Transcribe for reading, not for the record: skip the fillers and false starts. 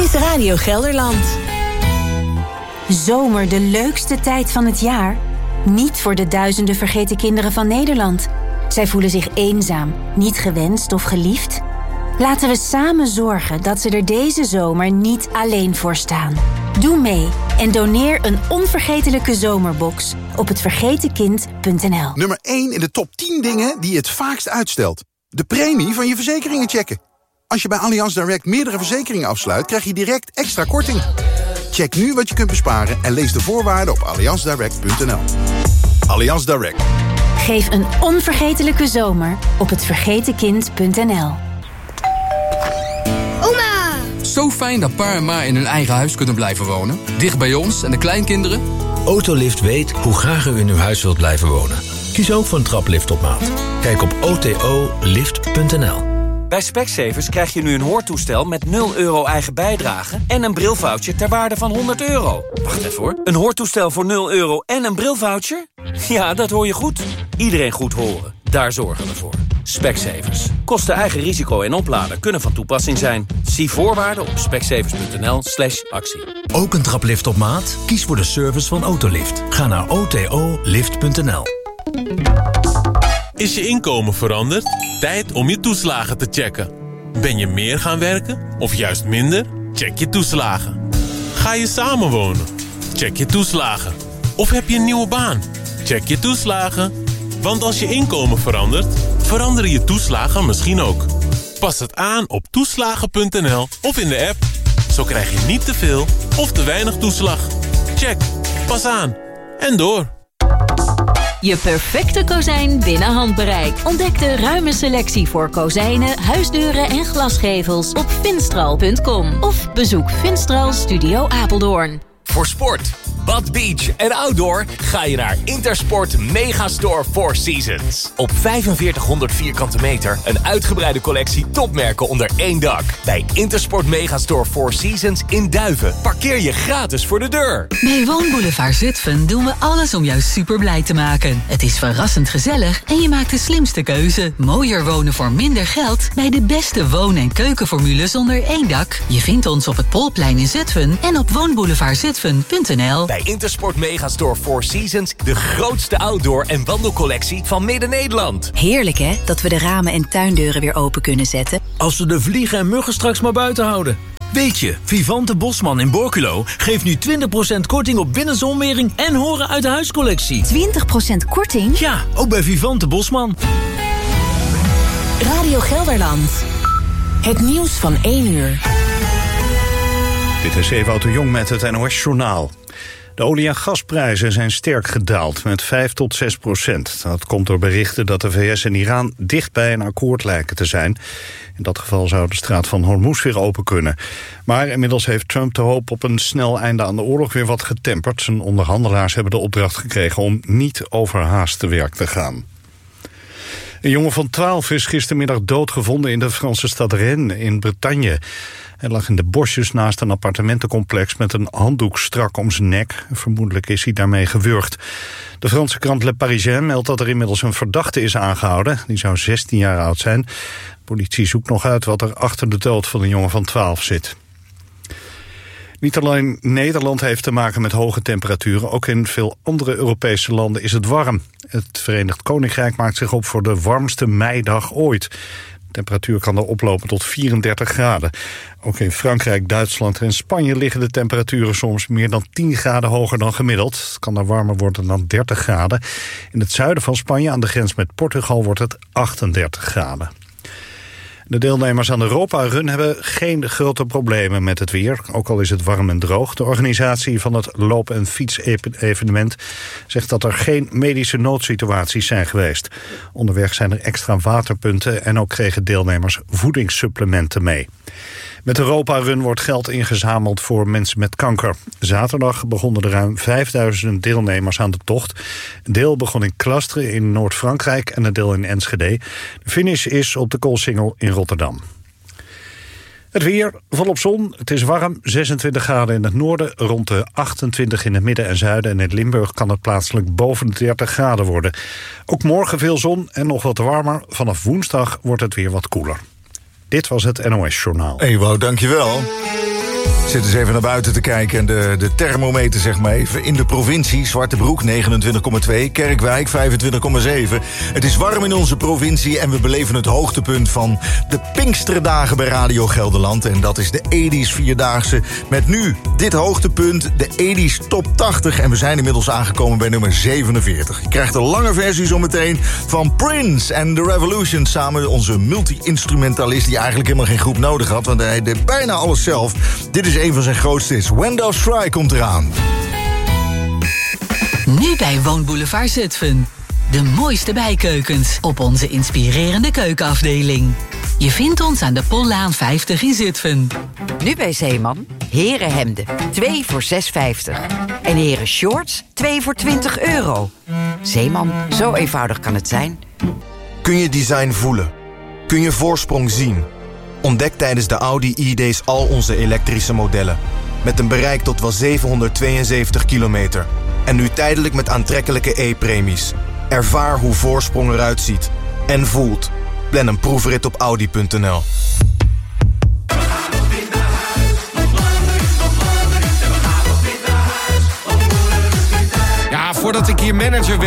is Radio Gelderland. Zomer, de leukste tijd van het jaar? Niet voor de duizenden vergeten kinderen van Nederland. Zij voelen zich eenzaam, niet gewenst of geliefd. Laten we samen zorgen dat ze er deze zomer niet alleen voor staan. Doe mee en doneer een onvergetelijke zomerbox op hetvergetenkind.nl. Nummer 1 in de top 10 dingen die je het vaakst uitstelt. De premie van je verzekeringen checken. Als je bij Allianz Direct meerdere verzekeringen afsluit, krijg je direct extra korting. Check nu wat je kunt besparen en lees de voorwaarden op allianzdirect.nl. Allianz Direct. Geef een onvergetelijke zomer op hetvergetenkind.nl. Oma! Zo fijn dat pa en ma in hun eigen huis kunnen blijven wonen. Dicht bij ons en de kleinkinderen. Autolift weet hoe graag u in uw huis wilt blijven wonen. Kies ook voor een traplift op maat. Kijk op otolift.nl. Bij Specsavers krijg je nu een hoortoestel met 0 euro eigen bijdrage en een brilvoucher ter waarde van €100. Wacht even hoor. Een hoortoestel voor 0 euro en een brilvoucher? Ja, dat hoor je goed. Iedereen goed horen. Daar zorgen we voor. Specsavers. Kosten eigen risico en opladen kunnen van toepassing zijn. Zie voorwaarden op specsavers.nl/actie. Ook een traplift op maat? Kies voor de service van Autolift. Ga naar otolift.nl. Is je inkomen veranderd? Tijd om je toeslagen te checken. Ben je meer gaan werken of juist minder? Check je toeslagen. Ga je samenwonen? Check je toeslagen. Of heb je een nieuwe baan? Check je toeslagen. Want als je inkomen verandert, veranderen je toeslagen misschien ook. Pas het aan op toeslagen.nl of in de app. Zo krijg je niet te veel of te weinig toeslag. Check. Pas aan. En door. Je perfecte kozijn binnen handbereik. Ontdek de ruime selectie voor kozijnen, huisdeuren en glasgevels op Finstral.com. Of bezoek Finstral Studio Apeldoorn. Voor sport, bad, beach en outdoor ga je naar Intersport Megastore Four Seasons. Op 4500 vierkante meter een uitgebreide collectie topmerken onder één dak. Bij Intersport Megastore Four Seasons in Duiven parkeer je gratis voor de deur. Bij Woonboulevard Zutphen doen we alles om jou super blij te maken. Het is verrassend gezellig en je maakt de slimste keuze. Mooier wonen voor minder geld bij de beste woon- en keukenformules onder één dak. Je vindt ons op het Polplein in Zutphen en op woonboulevardzutphen.nl. Bij Intersport Megastore Four Seasons de grootste outdoor- en wandelcollectie van Midden-Nederland. Heerlijk hè, dat we de ramen en tuindeuren weer open kunnen zetten. Als we de vliegen en muggen straks maar buiten houden. Weet je, Vivante Bosman in Borculo geeft nu 20% korting op binnenzonwering en horen uit de huiscollectie. 20% korting? Ja, ook bij Vivante Bosman. Radio Gelderland. Het nieuws van 1 uur. Dit is Ewout de Jong met het NOS-journaal. De olie- en gasprijzen zijn sterk gedaald, met 5 tot 6%. Dat komt door berichten dat de VS en Iran dicht bij een akkoord lijken te zijn. In dat geval zou de straat van Hormuz weer open kunnen. Maar inmiddels heeft Trump de hoop op een snel einde aan de oorlog weer wat getemperd. Zijn onderhandelaars hebben de opdracht gekregen om niet overhaast te werk te gaan. Een jongen van 12 is gistermiddag doodgevonden in de Franse stad Rennes in Bretagne. Hij lag in de bosjes naast een appartementencomplex met een handdoek strak om zijn nek. Vermoedelijk is hij daarmee gewurgd. De Franse krant Le Parisien meldt dat er inmiddels een verdachte is aangehouden. Die zou 16 jaar oud zijn. De politie zoekt nog uit wat er achter de dood van een jongen van 12 zit. Niet alleen Nederland heeft te maken met hoge temperaturen, ook in veel andere Europese landen is het warm. Het Verenigd Koninkrijk maakt zich op voor de warmste meidag ooit. De temperatuur kan er oplopen tot 34 graden. Ook in Frankrijk, Duitsland en Spanje liggen de temperaturen soms meer dan 10 graden hoger dan gemiddeld. Het kan er warmer worden dan 30 graden. In het zuiden van Spanje, aan de grens met Portugal, wordt het 38 graden. De deelnemers aan de Europa-run hebben geen grote problemen met het weer, ook al is het warm en droog. De organisatie van het loop- en fietsevenement zegt dat er geen medische noodsituaties zijn geweest. Onderweg zijn er extra waterpunten en ook kregen deelnemers voedingssupplementen mee. Met de Europa-run wordt geld ingezameld voor mensen met kanker. Zaterdag begonnen er ruim 5000 deelnemers aan de tocht. Een deel begon in Klastre in Noord-Frankrijk en een deel in Enschede. De finish is op de Koolsingel in Rotterdam. Het weer, volop zon, het is warm, 26 graden in het noorden, rond de 28 in het midden en zuiden. En in Limburg kan het plaatselijk boven de 30 graden worden. Ook morgen veel zon en nog wat warmer. Vanaf woensdag wordt het weer wat koeler. Dit was het NOS Journaal. Ewout, dankjewel. Zit eens even naar buiten te kijken en de thermometer zeg maar even. In de provincie, Zwartebroek 29,2, Kerkwijk 25,7. Het is warm in onze provincie en we beleven het hoogtepunt van de Pinksterdagen bij Radio Gelderland. En dat is de 80s Vierdaagse met nu dit hoogtepunt, de 80s Top 80. En we zijn inmiddels aangekomen bij nummer 47. Je krijgt een lange versie zometeen van Prince en The Revolution. Samen onze multi-instrumentalist die eigenlijk helemaal geen groep nodig had, want hij deed bijna alles zelf. Dit is een van zijn grootste hits. When Doves Fry komt eraan. Nu bij Woonboulevard Zutphen. De mooiste bijkeukens op onze inspirerende keukenafdeling. Je vindt ons aan de Pollaan 50 in Zutphen. Nu bij Zeeman, herenhemden, 2 voor €6,50. En heren shorts, 2 voor €20. Zeeman, zo eenvoudig kan het zijn. Kun je design voelen? Kun je voorsprong zien? Ontdek tijdens de Audi E-Days al onze elektrische modellen. Met een bereik tot wel 772 kilometer. En nu tijdelijk met aantrekkelijke E-premies. Ervaar hoe voorsprong eruit ziet. En voelt. Plan een proefrit op Audi.nl. Ja, voordat ik hier manager